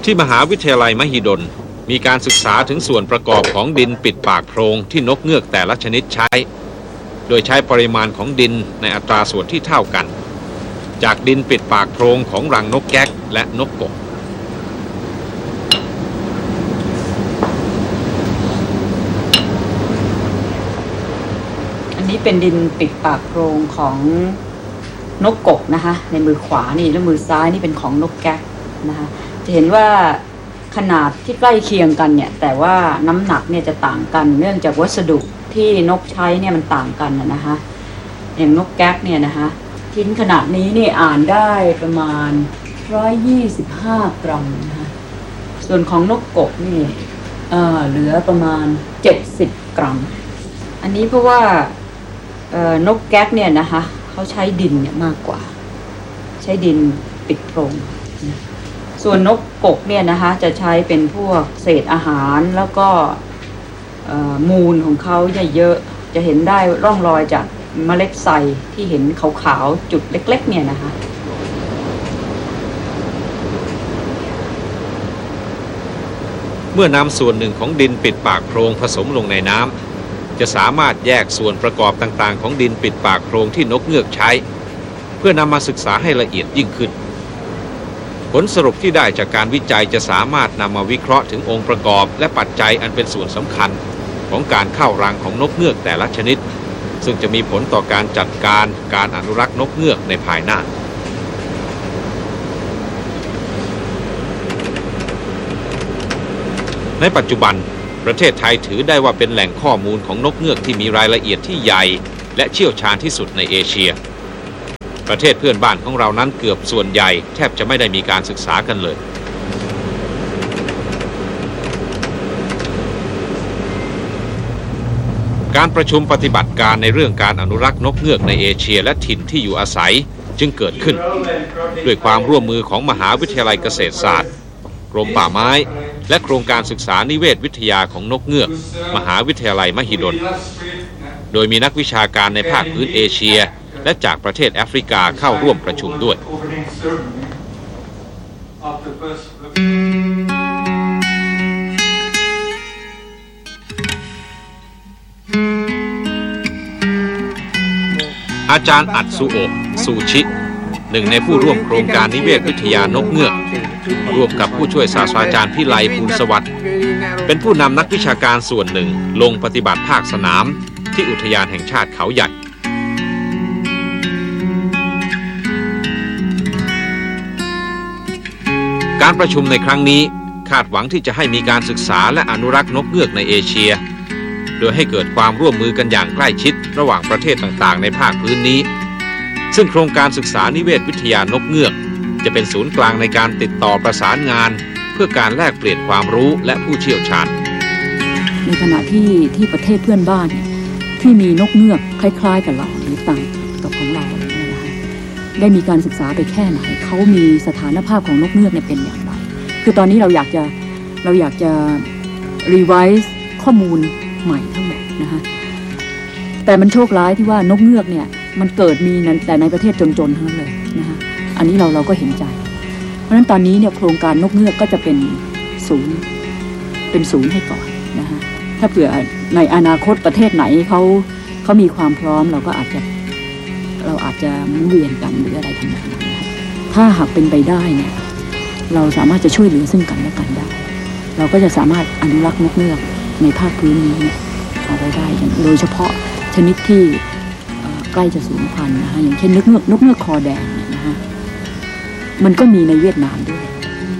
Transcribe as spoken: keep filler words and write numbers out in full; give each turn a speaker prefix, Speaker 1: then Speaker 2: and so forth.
Speaker 1: ที่มหาวิทยาลัยมหิดลมีการศึกษาถึงส่วนประกอบของดินปิดปากโพรงที่นกเงือกแต่ละชนิดใช้โดยใช้ปริมาณของดินในอัตราส่วนที่เท่ากันจากดินปิดปากโพรงของรังนกแก๊กและนกกก
Speaker 2: อันนี้เป็นดินปิดปากโพรงของนกกกนะคะในมือขวานี่แล้วมือซ้ายนี่เป็นของนกแก๊กนะคะจะเห็นว่าขนาดที่ใกล้เคียงกันเนี่ยแต่ว่าน้ำหนักเนี่ยจะต่างกันเนื่องจากวัสดุที่นกใช้เนี่ยมันต่างกันนะคะอย่างนกแก๊กเนี่ยนะคะชิ้นขนาดนี้นี่อ่านได้ประมาณหนึ่งร้อยยี่สิบห้ากรัมนะคะส่วนของนกกกนี่เอ่อเหลือประมาณเจ็ดสิบกรัมอันนี้เพราะว่าเอ่อนกแก๊กเนี่ยนะคะเขาใช้ดินเนี่ยมากกว่าใช้ดินปิดโพรงนะส่วนนกกกเนี่ยนะคะจะใช้เป็นพวกเศษอาหารแล้วก็มูลของเขาเยอะจะเห็นได้ร่องรอยจากเมล็ดไทรที่เห็นขาวๆจุดเล็กๆเนี่ยนะคะ
Speaker 1: เมื่อนำส่วนหนึ่งของดินปิดปากโพรงผสมลงในน้ำจะสามารถแยกส่วนประกอบต่างๆของดินปิดปากโพรงที่นกเงือกใช้เพื่อนำมาศึกษาให้ละเอียดยิ่งขึ้นผลสรุปที่ได้จากการวิจัยจะสามารถนำมาวิเคราะห์ถึงองค์ประกอบและปัจจัยอันเป็นส่วนสำคัญของการเข้ารังของนกเงือกแต่ละชนิดซึ่งจะมีผลต่อการจัดการการอนุรักษ์นกเงือกในภายหน้าในปัจจุบันประเทศไทยถือได้ว่าเป็นแหล่งข้อมูลของนกเงือกที่มีรายละเอียดที่ใหญ่และเชี่ยวชาญที่สุดในเอเชียประเทศเพื่อนบ้านของเรานั้นเกือบส่วนใหญ่แทบจะไม่ได้มีการศึกษากันเลยการประชุมปฏิบัติการในเรื่องการอนุรักษ์นกเงือกในเอเชียและถิ่นที่อยู่อาศัยจึงเกิดขึ้นด้วยความร่วมมือของมหาวิทยาลัยเกษตรศาสตร์กรมป่าไม้และโครงการศึกษานิเวศวิทยาของนกเงือกมหาวิทยาลัยมหิดลโดยมีนักวิชาการในภาคพื้นเอเชียและจากประเทศแอฟริกาเข้าร่วมประชุมด้วยอาจารย์อัตสุโอะซูชิหนึ่งในผู้ร่วมโครงการนิเวศวิทยานกเงือกร่วมกับผู้ช่วยศาสตราจารย์พิไลภูลสวัสดิ์เป็นผู้นำนักวิชาการส่วนหนึ่งลงปฏิบัติภาคสนามที่อุทยานแห่งชาติเขาใหญ่การประชุมในครั้งนี้คาดหวังที่จะให้มีการศึกษาและอนุรักษ์นกเงือกในเอเชียโดยให้เกิดความร่วมมือกันอย่างใกล้ชิดระหว่างประเทศต่างๆในภาคพื้นนี้ซึ่งโครงการศึกษานิเวศวิทยานกเงือกจะเป็นศูนย์กลางในการติดต่อประสานงานเพื่อการแลกเปลี่ยนความรู้และผู้เชี่ยวชาญ
Speaker 2: ในขณะที่ที่ประเทศเพื่อนบ้านที่มีนกเงือกคล้ายๆกับเราหรือต่างกับของเราเนี่ยนะคะได้มีการศึกษาไปแค่ไหนเขามีสถานภาพของนกเงือกเนี่ยเป็นอย่างไรคือตอนนี้เราอยากจะเราอยากจะรีไวซ์ข้อมูลใหม่ทั้งหมดนะคะแต่มันโชคร้ายที่ว่านกเงือกเนี่ยมันเกิดมีแต่ในประเทศจนๆทั้งนั้นเลยนะคะอันนี้เราเราก็เห็นใจเพราะฉะนั้นตอนนี้เนี่ยโครงการนกเงือกก็จะเป็นศูนย์เป็นศูนย์ให้ก่อนนะคะถ้าเผื่อในอนาคตประเทศไหนเขาเขามีความพร้อมเราก็อาจจะเราอาจจะหมุนเวียนกันหรืออะไรทำนองนั้นนะคะถ้าหากเป็นไปได้เนี่ยเราสามารถจะช่วยเหลือซึ่งกันและกันได้เราก็จะสามารถอนุรักษ์นกเงือกในภาคพื้นนี้เนี่ยเอาไว้ได้โดยเฉพาะชนิดที่ใกล้จะสูญพันธุ์นะคะอย่างเช่นนกเงือกนกเงือกคอแดงเนี่ยนะคะมันก็มีในเวียดนามด้วย